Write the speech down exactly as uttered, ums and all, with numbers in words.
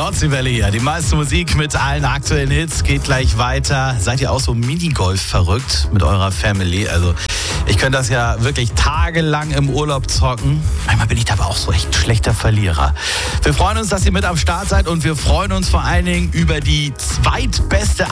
Nordseewelle hier. Die meiste Musik mit allen aktuellen Hits geht gleich weiter. Seid ihr auch so Minigolf verrückt mit eurer Family? Also ich könnte das ja wirklich tagelang im Urlaub zocken. Manchmal bin ich aber auch so echt ein schlechter Verlierer. Wir freuen uns, dass ihr mit am Start seid und wir freuen uns vor allen Dingen über die zweitbeste